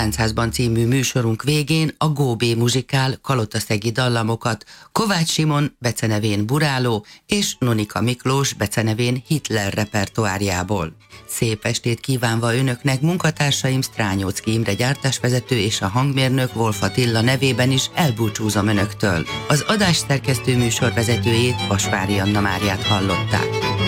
Láncházban című műsorunk végén a Góbé muzsikál kalotaszegi dallamokat Kovács Simon becenevén Buráló és Nonika Miklós becenevén Hitler repertoárjából. Szép estét kívánva önöknek munkatársaim Strányóczky Imre gyártásvezető és a hangmérnök Wolf Attila nevében is elbúcsúzom önöktől. Az adás szerkesztő műsorvezetőjét, Vasvári Anna Máriát hallották.